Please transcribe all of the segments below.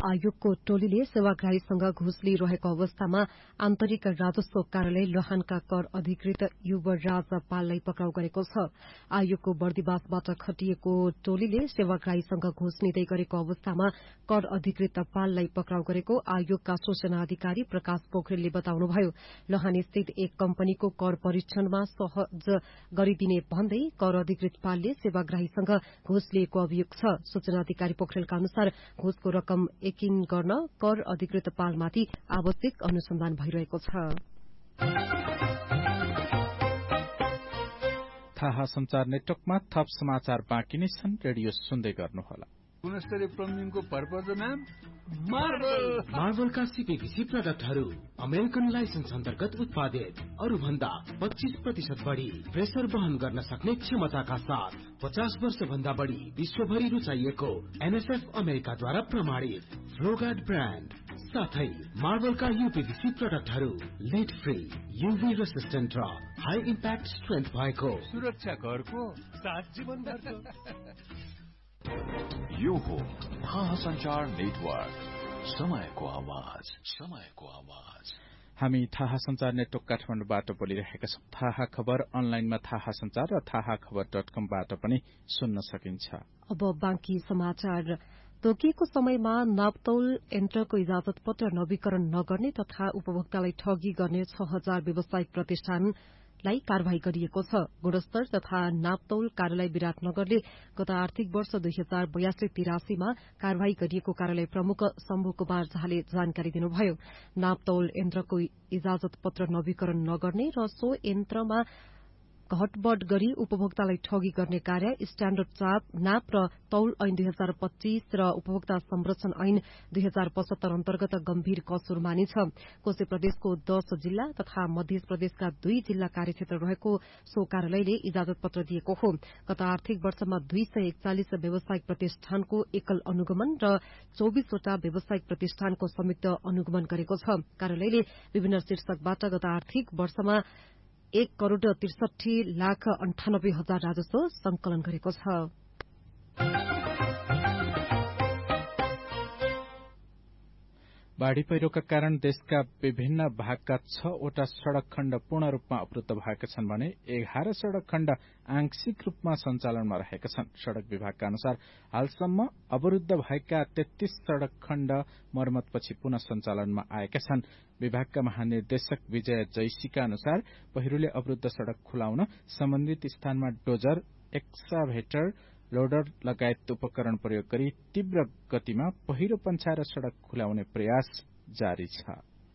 आयोगको टोलीले सेवाग्राहीसँग घुस लिइरहेको अवस्थामा आन्तरिक राजस्व कार्यालय लहानका कर अधिकृत युवराज पाललाई पक्राउ गरेको छ। आयोगको बर्दिवासबाट खटिएको टोलीले सेवाग्राहीसँग घुस लिँदै गरेको अवस्थामा कर अधिकृत पाललाई पक्राउ गरेको आयोगका सूचना अधिकारी प्रकाश पोखरेलले बताउनुभयो। लहान स्थित एक कम्पनीको कर परीक्षणमा सहज गरिदिने भन्दै कर अधिकृत पालले सेवाग्राहीसँग घुस लिएको अभियोग छ। सूचना अधिकारी पोखरेलका अनुसार घुसको रकम यकिन गर्न कर अधिकृत पालमाथि आवश्यक अनुसन्धान भइरहेको छ। थाहा संचार नेटवर्कमा थप समाचार बाँकी नै छन्। रेडियो सुन्दै गर्नुहोला। गुणस्तरीय प्लम्बिङको पर्पज नाम मार्बलका सीपीभीसी प्रोडक्टहरू अमेरिकन लाइसेन्स अन्तर्गत उत्पादित, अरू भन्दा 25% बढी प्रेसर वहन गर्न सक्ने क्षमताका साथ 50 वर्ष भन्दा बढी विश्वभरि रुचाइएको एनएसएफ अमेरिकाद्वारा प्रमाणित फ्लोगार्ड ब्रान्ड साथै मार्बलका यूपीभीसी प्रोडक्टहरू लिड फ्री, यूभी रेसिस्टेन्ट र हाई इम्प्याक्ट स्ट्रेन्थ भएको सुरक्षा घरको साथ जीवनभरको। यो हो थाहा संचार नेटवर्क, समयको आवाज, समयको आवाज। हामी थाहा संचार नेटवर्क काठमाडौँबाट बोलिरहेका छौं। थाहा खबर अनलाइनमा थाहा संचार र थाहाखबर.com बाट पनि सुन्न सकिन्छ। अब बाँकी समाचार। तोकिएको समयमा नापतौल यन्त्रको इजाजत पत्र नवीकरण नगर्ने तथा उपभोक्तालाई ठगी गर्ने 6000 व्यावसायिक प्रतिष्ठानलाई कार्यवाही गरिएको छ। गुणस्तर तथा नापतौल कार्यालय विराटनगरले गत आर्थिक वर्ष 2082-83 मा कार्यवाही गरिएको कार्यालय प्रमुख शम्भु कुमार झाले जानकारी दिनुभयो। नापतौल यन्त्रको इजाजत पत्र नवीकरण नगर्ने र सो यन्त्रमा घटबढ़ गरी उपभोक्तालाई ठगी गर्ने कार्य स्ट्याण्डर्ड चाप नाप र तौल ऐन 2025 र उपभोक्ता संरक्षण ऐन 2075 अन्तर्गत गम्भीर कसुर मानिन्छ। कोशी प्रदेशको 10 जिल्ला तथा मध्य प्रदेशका 2 जिल्ला कार्यक्षेत्र रहेको सो कार्यालयले इजाजत पत्र दिएको हो। गत आर्थिक वर्षमा 241 व्यावसायिक प्रतिष्ठानको एकल अनुगमन र 24 वटा व्यावसायिक प्रतिष्ठानको संयुक्त अनुगमन गरेको छ। कार्यालयले विभिन्न शीर्षकबाट गत आर्थिक वर्षमा 1,63,98,000 राजस्व संकलन गरेको छ। बाढ़ी पहिरोका कारण देशका विभिन्न भागका 6 वटा सड़क खण्ड पूर्ण रूपमा अवरुद्ध भएका छन् भने 11 सड़क खण्ड आंशिक रूपमा सञ्चालनमा रहेका छन्। सड़क विभागका अनुसार हालसम्म अवरुद्ध भएका 33 सड़क खण्ड मर्मतपछि पुनः सञ्चालनमा आएका छन्। विभागका महानिर्देशक विजय जैसीका अनुसार पहिरोले अवरुद्ध सड़क खुलाउन सम्बन्धित स्थानमा डोजर, एक्साभेटर, लोडर लगायत उपकरण प्रयोग गरी तीव्र गतिमा पहिरो पन्छाएर सड़क खुलाउने प्रयास जारी छ।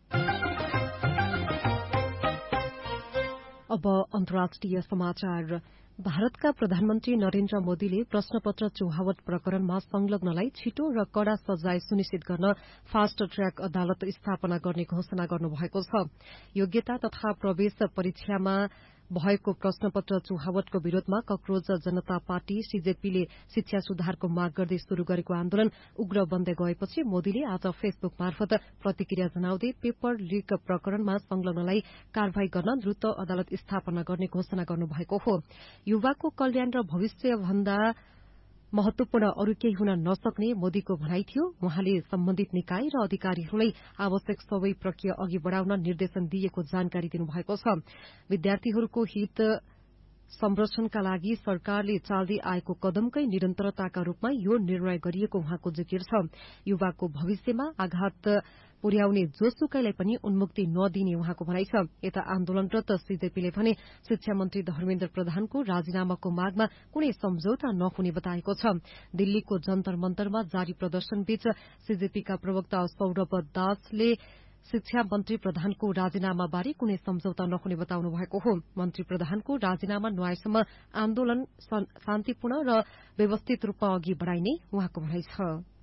अब अन्तर्राष्ट्रिय समाचार। भारतका प्रधानमन्त्री नरेन्द्र मोदीले प्रश्नपत्र चुहावट प्रकरणमा संलग्नलाई छिटो र कड़ा सजाय सुनिश्चित गर्न फास्ट ट्र्याक अदालत स्थापना गर्ने घोषणा गर्नुभएको छ। योग्यता तथा प्रवेश परीक्षामा भएको प्रश्नपत्र चुहावटको विरोधमा कक्रोज जनता पार्टी सीजेपीले शिक्षा सुधारको माग गर्दै शुरू गरेको आन्दोलन उग्र बन्दै गएपछि मोदीले आज फेसबुक मार्फत प्रतिक्रिया जनाउँदै पेपर लीक प्रकरणमा संलग्नलाई कार्यवाही गर्न द्रुत अदालत स्थापना गर्ने घोषणा गर्नुभएको हो। युवाको कल्याण र भविष्य भन्दा महत्वपूर्ण अरू केही हुन नसक्ने मोदीको भनाई थियो। उहाँले सम्बन्धित निकाय र अधिकारीहरूलाई आवश्यक सबै प्रक्रिया अघि बढ़ाउन निर्देशन दिएको जानकारी दिनुभएको छ। विद्यार्थीहरूको हित संरक्षणका लागि सरकारले चाल्दै आएको कदमकै निरन्तरताका रूपमा यो निर्णय गरिएको उहाँको जिकिर छ। युवाको भविष्यमा आघात पुर्याउने जोसुकैलाई पनि उन्मुक्ति नदिने उहाँको भनाइ छ। यता आन्दोलनरत सीजेपीले भने शिक्षा मन्त्री धर्मेन्द्र प्रधानको राजीनामाको मागमा कुनै सम्झौता नहुने बताएको छ। दिल्लीको जन्तर मन्तरमा जारी प्रदर्शनबीच सीजेपीका प्रवक्ता सौरभ दासले शिक्षा मन्त्री प्रधानको राजीनामा बारे कुनै सम्झौता नहुने बताउनु भएको हो। मन्त्री प्रधानको राजीनामा नआएसम्म आन्दोलन शान्तिपूर्ण र व्यवस्थित रूपमा अघि बढ़ाइने उहाँको भनाइ छ।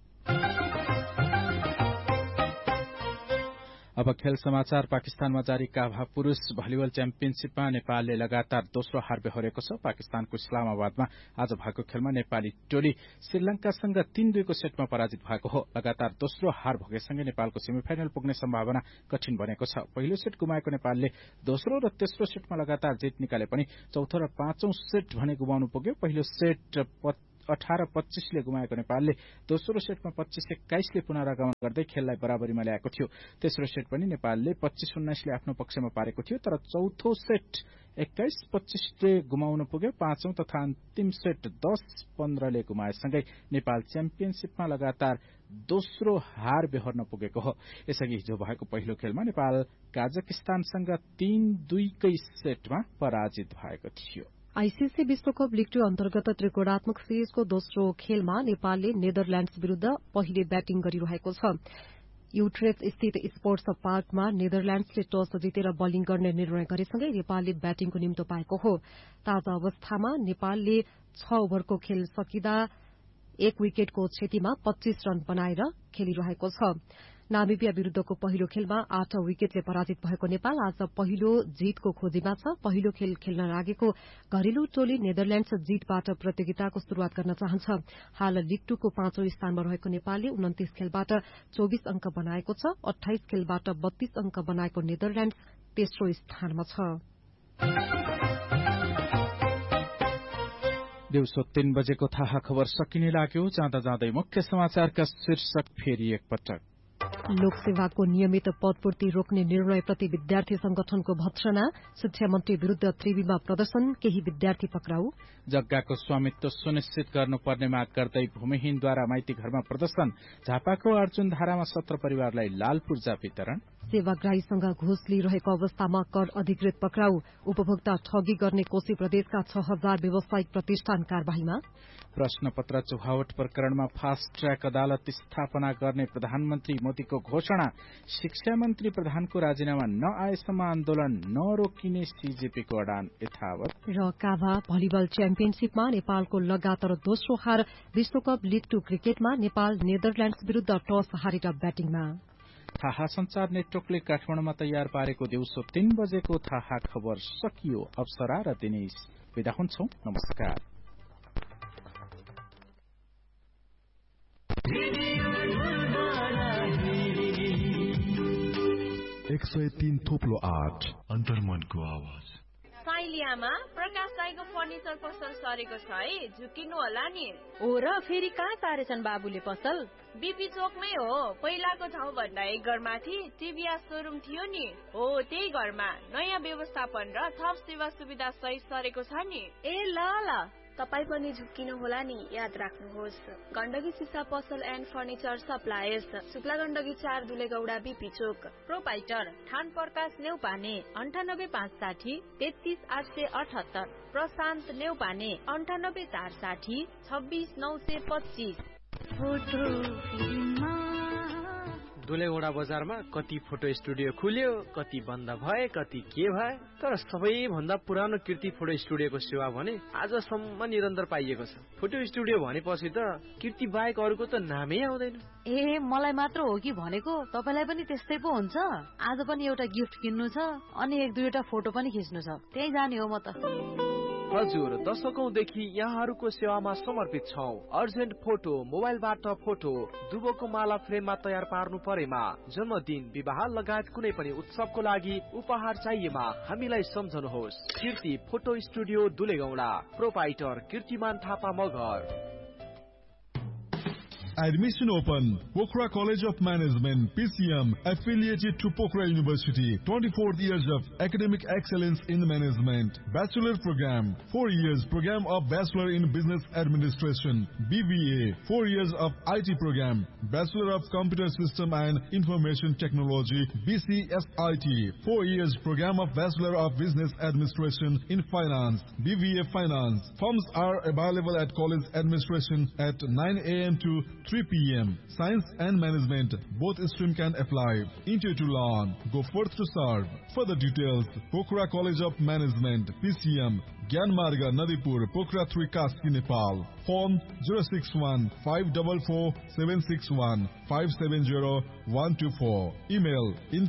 अब खेल समाचार। पाकिस्तानमा जारी काभा पुरूष भलिबल च्याम्पियनशीपमा नेपालले लगातार दोस्रो हार बेहोरेको छ। पाकिस्तानको इस्लामाबादमा आज भएको खेलमा नेपाली टोली श्रीलंकासँग 3-2 को सेटमा पराजित भएको हो। लगातार दोस्रो हार भोगेसँगै नेपालको सेमिफाइनल पुग्ने सम्भावना कठिन बनेको छ। पहिलो सेट गुमाएको नेपालले दोस्रो र तेस्रो सेटमा लगातार जित निकाले पनि चौथो र पाँचौं सेट भने गुमाउनु पुग्यो। पहिलो सेट 25-18-25 ले गुमाएको नेपालले दोस्रो सेटमा 25-21 ले पुनरागमन गर्दै खेललाई बराबरीमा ल्याएको थियो। तेस्रो सेट पनि नेपालले 25-19 ले आफ्नो पक्षमा पारेको थियो, तर चौथो सेट 21-25 ले गुमाउन पुग्यो। पाँचौं तथा अन्तिम सेट 10-15 ले गुमाएसँगै नेपाल च्याम्पियनशिपमा लगातार दोस्रो हार बेहोर्न पुगेको हो। यसअघि हिजो भएको पहिलो खेलमा नेपाल काजाकिस्तानसँग 3-2 कै सेटमा पराजित भएको थियो। आईसीसी विश्वकप लीग 2 अन्तर्गत त्रिकोणात्मक सिरिजको दोस्रो खेलमा नेपालले नेदरल्याण्ड्स विरूद्ध पहिले ब्याटिङ गरिरहेको छ। युट्रेच स्थित स्पोर्ट्स पार्कमा नेदरल्याण्ड्सले टस जितेर बलिङ गर्ने निर्णय गरेसँगै नेपालले ब्याटिङको निम्तो पाएको हो। ताजा अवस्थामा नेपालले 6 ओभरको खेल सकिँदा 1 विकेटको क्षतिमा 25 रन बनाएर खेलिरहेको छ। नामिबिया विरूद्धको पहिलो खेलमा 8 विकेटले पराजित भएको नेपाल आज पहिलो जीतको खोजीमा छ। पहिलो खेल खेल्न लागेको घरेलु टोली नेदरल्याण्ड्स जीतबाट प्रतियोगिताको शुरूआत गर्न चाहन्छ। हाल लीग 2 को 5औं स्थानमा रहेको नेपालले 29 खेलबाट 24 अंक बनाएको छ। 28 खेलबाट 32 अंक बनाएको नेदरल्याण्ड्स तेस्रो स्थानमा छ। दिउँसो 3 बजेको थाहा खबर सकिने लाग्यो। जाँदा जाँदै मुख्य समाचारका शीर्षक फेरि एकपटक। लोकसेवाको नियमित पदपूर्ति रोक्ने निर्णयप्रति विद्यार्थी संगठनको भत्सना। शिक्षा मन्त्री विरूद्ध त्रिवीमा प्रदर्शन, केही विद्यार्थी पक्राउ। जग्गाको स्वामित्व सुनिश्चित गर्नुपर्ने माग गर्दै भूमिहीनद्वारा माइती घरमा प्रदर्शन। झापाको अर्जुन धारामा 17 परिवारलाई लाल पूर्जा वितरण। सेवाग्राहीसँग घुस लिइरहेको अवस्थामा कर अधिकृत पक्राउ। उपभोक्ता ठगी गर्ने कोशी प्रदेशका 6000 व्यावसायिक प्रतिष्ठान कार्यवाहीमा। प्रश्नपत्र चुहावट प्रकरणमा फास्ट ट्र्याक अदालत स्थापना गर्ने प्रधानमन्त्री मोदीको घोषणा। शिक्षा मन्त्री प्रधानको राजीनामा नआएसम्म आन्दोलन नरोकिने सीजेपीको अडान यथावत। र काभा भलिबल च्याम्पियनशीपमा नेपालको लगातार दोस्रो हार। विश्वकप लीग 2 क्रिकेटमा नेपाल नेदरल्याण्ड्स विरूद्ध टस हारेर ब्याटिङमा। थाहा संचार नेटवर्कले काठमाडौँमा तयार पारेको दिउँसो 3 बजेको थाहा खबर सकियो। अप्सरा र दिनेश विदा हुन्छौं। नमस्कार। थोप्लो 8 अन्तर्मनको आवाज। साइलियामा प्रकाश राईको फर्निचर पसल सरेको छ है, झुकिनु होला नि। हो र फेरि कहाँ सारेछन् बाबुले पसल? बीपी चोकमै हो। पहिलाको ठाउँ भन्दा एक घर माथि टिभीएस शोरूम थियो नि, हो त्यही घरमा नयाँ व्यवस्थापन र थप सेवा सुविधा सहित सरेको छ नि। ए ल ल, तपाईँ पनि झुक्किनु होला नि, याद राख्नुहोस्। गण्डकी सिसा पसल and furniture suppliers, Shukla Gandaki 4 दुलेगौडा BP Chowk. Proprietor ठान प्रकाश नेउपाने 9856 33878। प्रशान्त नेउपाने 98460 26925। दुलेगौडा बजारमा कति फोटो स्टुडियो खुल्यो, कति बन्द भए, कति के भए, तर सबैभन्दा पुरानो कीर्ति फोटो स्टुडियोको सेवा भने आजसम्म निरन्तर पाइएको छ। फोटो स्टुडियो भनेपछि त कीर्ति बाहेक अरूको त नामै आउँदैन। ए मलाई मात्र हो कि भनेको? तपाईलाई पनि त्यस्तै पो हुन्छ? आज पनि एउटा गिफ्ट किन्नु छ अनि 1-2 फोटो पनि खिच्नु छ, त्यही जाने हो म त। हजुर, दशकौंदेखि यहाँहरूको सेवामा समर्पित छौं। अर्जेन्ट फोटो, मोबाइलबाट फोटो, दुबोको माला फ्रेममा तयार पार्नु परेमा, जन्मदिन, विवाह लगायत कुनै पनि उत्सवको लागि उपहार चाहिएमा हामीलाई सम्झनुहोस्। कीर्ति फोटो स्टुडियो दुलेगौडा। प्रोपाइटर कीर्तिमान Thapa Magar. Admission open. Pokhara College of Management, PCM, affiliated to Pokhara University. 24 years of academic excellence in management. Bachelor program, 4 years program of Bachelor in Business Administration. BBA, 4 years of IT program. Bachelor of Computer System and Information Technology, BCSIT. 4 years program of Bachelor of Business Administration in Finance, BBA Finance. Forms are available at college administration at 9 a.m. to 3 p.m. Science and Management, both stream can apply. Interview to learn. Go forth to serve. Further details, Pokhara College of Management, PCM, Gyanmarga, Nadipur, Pokhara 3, Kaski, Nepal. Phone 061-544-761 570-124. Email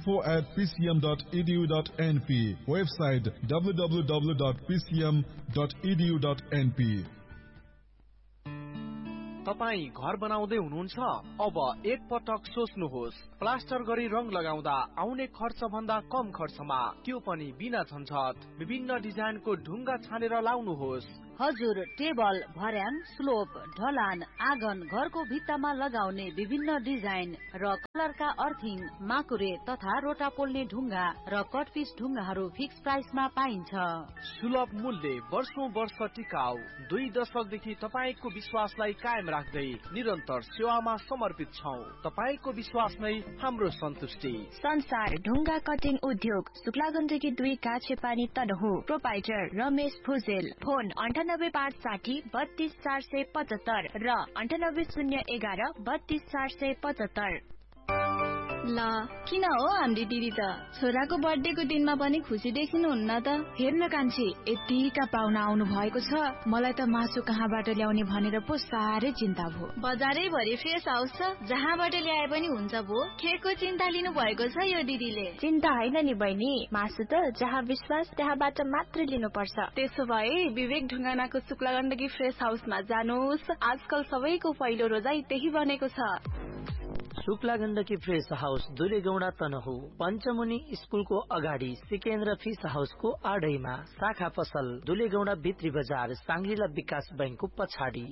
info@pcm.edu.np. Website www.pcm.edu.np. तपाई घर बनाउँदै हुनुहुन्छ? अब एक पटक सोच्नुहोस्। Plaster गरी रङ लगाउँदा आउने खर्च भन्दा कम खर्चमा, त्यो पनि बिना झन्झट। विभिन्न डिजाइनको ढुङ्गा छानेर लाउनुहोस्। हजुर, टेबल, भर्याङ, स्लोप, ढलान, आँगन, घरको भित्तामा लगाउने विभिन्न डिजाइन र कलरका अर्थिङ, माकुरे तथा रोटा पोल्ने ढुङ्गा र कटपिस ढुङ्गाहरू फिक्स प्राइसमा पाइन्छ। सुलभ मूल्य, वर्षौं वर्ष टिकाउ, 2 दशकदेखि तपाईको विश्वासलाई कायम राख्दै निरन्तर सेवामा समर्पित छौं। तपाईको विश्वास नै हाम्रो सन्तुष्टि। संसार ढुङ्गा कटिङ उद्योग, शुक्लागण्डकी 2 काछेपानी तनहु। प्रोपाइटर रमेश भुजेल। फोन 9856 32475 र 9801 32475। ल किन हो हाम्री दिदी त छोराको बर्थडेको दिनमा पनि खुसी देखिनुहुन्न त? हेर्न कान्छी, यतिका पाहुना आउनु भएको छ, मलाई त मासु कहाँबाट ल्याउने भनेर पो साह्रै चिन्ता भयो। बजारै भरि फ्रेस हाउस छ, जहाँबाट ल्याए पनि हुन्छ भो। केको चिन्ता लिनु भएको छ यो दिदीले? चिन्ता होइन नि बहिनी, मासु त जहाँ विश्वास त्यहाँबाट मात्र लिनुपर्छ। त्यसो भए विवेक ढुङ्गानाको शुक्लागण्डकी फ्रेस हाउसमा जानुहोस्। आजकल सबैको पहिलो रोजाइ त्यही बनेको छ। शुक्लागण्डकी फ्रेस हाउस, दुलेगौडा तनहु। पञ्चमुनि स्कुलको अगाडि सिकेन्द्र फिस हाउसको आडैमा। शाखा पसल दुलेगौडा भित्री बजार, सांग्रिला विकास बैंकको पछाडि।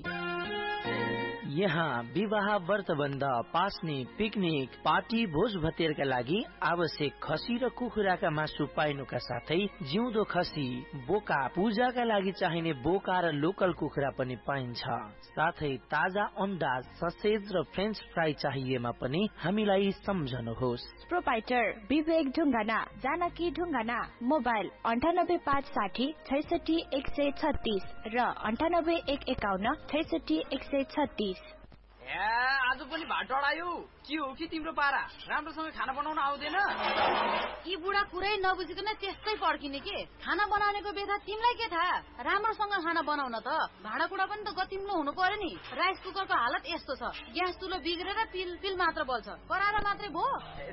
यहाँ विवाह, व्रतबन्ध, पास्ने, पिकनिक, पार्टी, भोज भतेरका लागि आवश्यक खसी र कुखुराका मासु पाइनुका साथै जिउँदो खसी, बोका, पूजाका लागि चाहिने बोका र लोकल कुखुरा पनि पाइन्छ। साथै ताजा अन्डा, ससेज र फ्रेन्च फ्राई चाहिएमा पनि हामीलाई सम्झनुहोस्। प्रोपाइटर विवेक ढुङ्गाना, जानकी ढुङ्गाना। मोबाइल 9856 66 136 र 9851 66 136। आज पनि भात डढायो। के हो कि तिम्रो पारा? राम्रोसँग खाना बनाउन आउँदैन? यी बुढा कुरै नबुझिकन त्यस्तै पड्किने के? खाना बनाउनेको बेथा तिमीलाई के थाहा? राम्रोसँग खाना बनाउन त भाँडाकुँडा पनि त गतिम्लो हुनु पर्यो नि। राइस कुकरको हालत यस्तो छ, ग्यास चुलो बिग्रेर पिल मात्र बल्छ, कराएर मात्रै भो।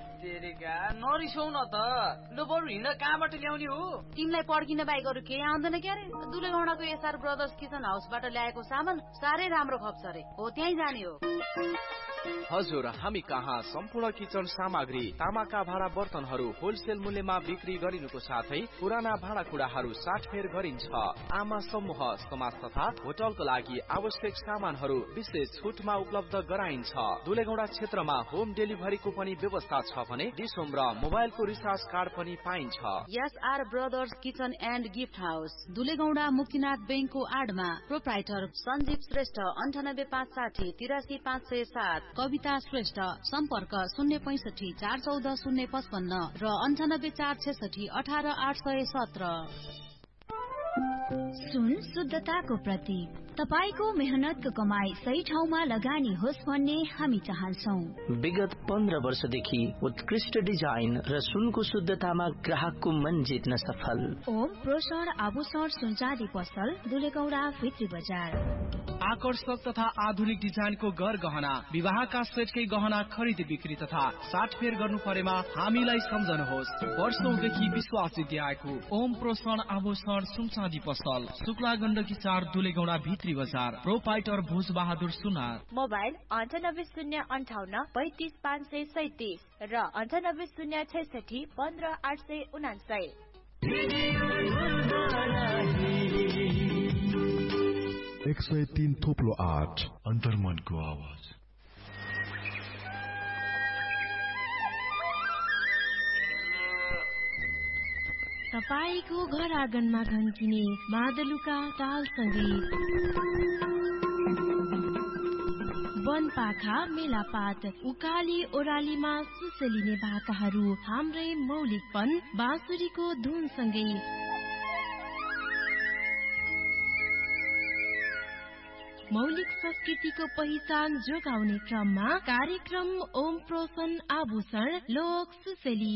नरिसाउ न त। लो बरु हिँड, कहाँबाट ल्याउने हो? तिमीलाई पड्किन बाहेक अरू केही आउँदैन क्यारे? दुलेगौडाको एसआर ब्रदर्स किचन हाउसबाट ल्याएको सामान साह्रै राम्रो खप्छ रे। हो त्यही जाने हो। हजुर, हामी कहाँ सम्पूर्ण किचन सामग्री, तामाका भाँडा बर्तनहरू होलसेल मूल्यमा बिक्री गरिनुको साथै पुराना भाँडाकुँडाहरू साटफेर गरिन्छ। आमा समूह, समाज तथा होटलको लागि आवश्यक सामानहरू विशेष छुटमा उपलब्ध गराइन्छ। दुलेगौडा क्षेत्रमा होम डेलिभरीको पनि व्यवस्था छ भने डिसोम र मोबाइलको रिचार्ज कार्ड पनि पाइन्छ। SR brothers kitchen and gift house, दुलेगौडा Muktinath बैंकको आडमा। प्रोप्राइटर सञ्जीव श्रेष्ठ, 98560 83 507। कविता श्रेष्ठ, सम्पर्क 065 414 055 र 98 466 18 817। सुन शुद्धताको प्रतीक, तपाईको मेहनतको कमाई सही ठाउँमा लगानी होस् भन्ने हामी चाहन्छौं। विगत 15 वर्षदेखि उत्कृष्ट डिजाइन र सुनको शुद्धतामा ग्राहकको मन जित्न सफल। ओम प्रोषण आभूषण सुनचाँदी पसल, दुलेगौडा भित्री बजार। आकर्षक तथा आधुनिक डिजाइनको घर गहना, विवाहका सेटकै गहना खरिद बिक्री तथा साटफेर गर्नु परेमा हामीलाई सम्झनुहोस्। वर्षौंदेखि विश्वास जित्याएको ओम प्रोषण आभूषण सुनचाँदी पसल, शुक्लागण्डकी 4 दुलेगौडा भित्री बजार। प्रोपाइटर भोज बहादुर सुनार। मोबाइल 9808 35 537 र 9806 15 849। 103.8 अन्तर्मनको आवाज। तपाईको घर आँगनमा घन्किने मादलुका ताल संगीत, वनपाखा मेलापात, उकाली ओरालीमा सुसलिने भाकाहरू, हाम्रै मौलिकपन बाँसुरीको धुन सँगै मौलिक संस्कृतिको पहिचान जोगाउने क्रममा कार्यक्रम ओम प्रोषण आभूषण लोक सुसेली।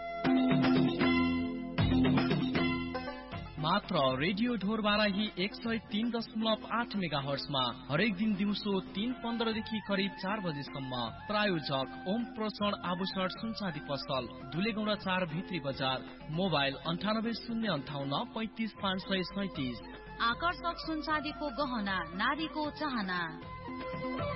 मात्र रेडियो ढोरबाराही 103.8 मेगाहर्ट्जमा हरेक दिन दिउँसो 3:15 देखि करिब 4 बजेसम्म। प्रायोजक ओम प्रोषण आभूषण सुनचाँदी पसल, दुलेगौडा 4 भित्री बजार। मोबाइल 9808 35 537। आकर्षक सुनचाँदीको गहना, नारीको चाहना।